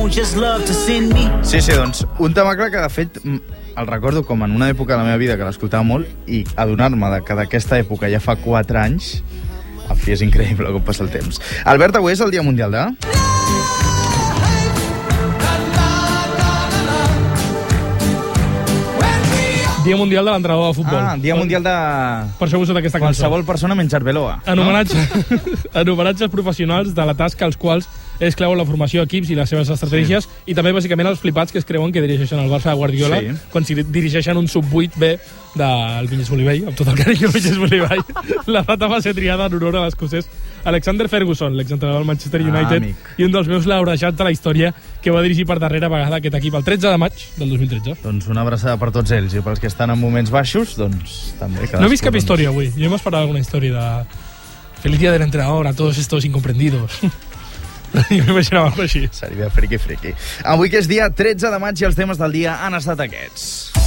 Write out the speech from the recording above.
just love to send me. Sí, doncs, un temacle que de fet el recordo com en una època de la meva vida que l'escoltava molt i adonar-me que d'aquesta època ja fa 4 anys, en fi, és increïble com passa el temps. Albert, avui és el Dia Mundial de... Dia Mundial de l'entrenador de futbol. Dia Mundial de... Per això he usat aquesta cançó. Qualsevol persona menys Arbeloa. En homenatge als professionals de la tasca als quals es creuen la formació d'equips i les seves estratègies, i també, bàsicament, els flipats que es creuen que dirigeixen el Barça de Guardiola quan dirigeixen un sub-8B del Vinyes Bolivell, amb tot el carinyo Vinyes Bolivell. La data va ser triada en honor a l'escocès Alexander Ferguson, l'exentrenador del Manchester United, i un dels meus laurejats de la història, que va dirigir per darrera vegada aquest equip el 13 de maig del 2013. Doncs una abraçada per tots ells, i pels que estan en moments baixos, doncs també... No he vist cap història avui. Jo m'he esperat alguna història de... Feliz día del entrenador a todos estos incomprendidos. Jo m'imaginava alguna així. Seria friki. Avui que és dia 13 de maig i els temes del dia han estat aquests.